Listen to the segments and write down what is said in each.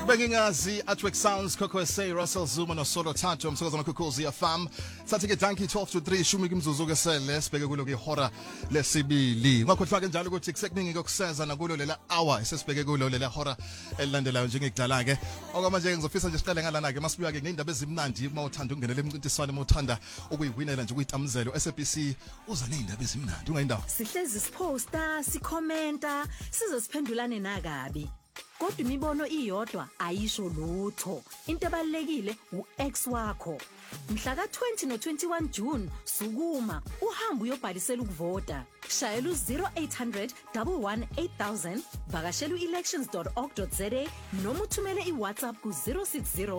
Bengingazi Atwick Sounds Coco SA Russell Zuma no Solo Thato umsakazo makhukuzi ya fam sathi ke Donkey 12 to 3 shumi kimzuzu ke sele sibheke kulo ke hora lesibili ngakhohlwa ke njalo ukuthi kusekuningi kokuseza nakulo lela hour esesibheke kulo lela hora elilandelayo njengekudala ke okwamanje ngizofisa nje siqale ngalana ke masibuya ke ngendaba ezimnandi uma uthanda ukungenela emncintiswano uma uthanda ukuyiwinela nje ukuyitamuzelo SABC uza nezindaba ezimnandi ungayindawo sihlezi siposta sikhomenta sizosiphendulane nakabi kodwa imibono iyodwa ayisho lutho into ebalekile uX wakho mhla ka20 no21 June sukuma uhamba uyobhalisela ukuvota shayela u0800 11800 vakashela uelections.org.za noma uthumele iWhatsApp ku060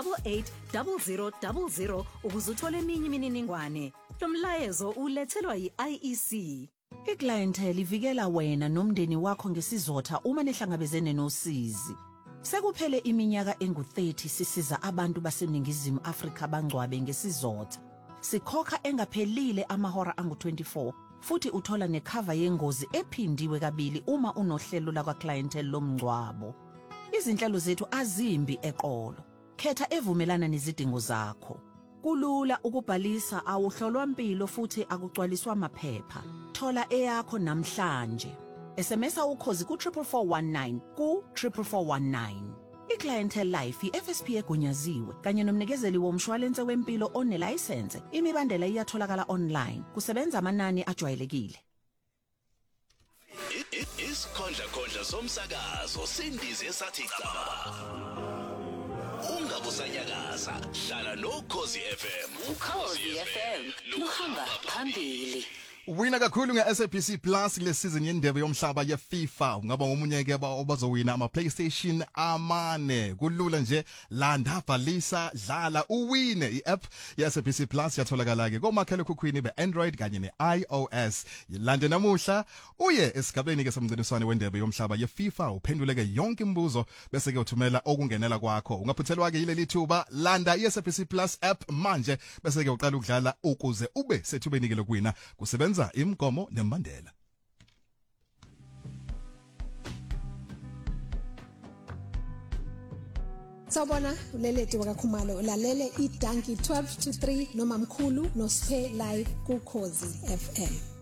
880000 ukuze uthole eminye imininingwane lo mlayezo ulethelwa yiIEC. Iclientele ivikela wena nomndeni wakho ngesizotha uma nehlangabezene nosizi. Sekuphele iminyaka engu30 sisiza abantu baseningizimu Afrika bangcwabe ngesizotha. Sikhokha engaphelile amahora angu24 futhi uthola necover yengozi ephindiwe kabili uma unohlelo la clientele lomngcwabo. Izinhlelo zethu azimbi eqolo. Khetha evumelana nezidingo zakho. Kulula ukubhalisa awuhlolwa impilo futhi akugcwaliswa amaphepha. Thola eyakho namhlanje. SMS ukhozi ku 44419 ku 44419. Iclientele Life iFSP egunyaziwe kanye nomnikezeli womshwalense wempilo onelicense. Imibandela iyatholakala online. Kusebenza amanani ajwayelekile. Isikhondla somsakazo sindize sathi cha. Ungabusanyakaza hlala noKhosi FM. uKhosi FM luhamba phambili. Wina kakhulu ngeSABC Plus le season yendebe yomhlaba yeFIFA ungaba ngomunye ke obazowina ama PlayStation amane kulula nje landa bhalisa dlala uwine iApp yeSABC Plus yatholakala ke komakhalekhukhwini beAndroid kanye neiOS yilande namuhla uye esigabeni ke somgciniswane wendebe yomhlaba yeFIFA uphenduleke yonke imibuzo bese ke uthumela okungenela kwakho ungaphuthelwa ke yileli thuba landa iSABC Plus app manje bese ke uqala ukudlala ukuze ube sethubeni ke lokuwina kusebenza imgomo nembandela. Sawubona uleleti wakaKhumalo ulalele iDonkey 12 to 3 nomamkhulu noSiphe live kuKhosi FM.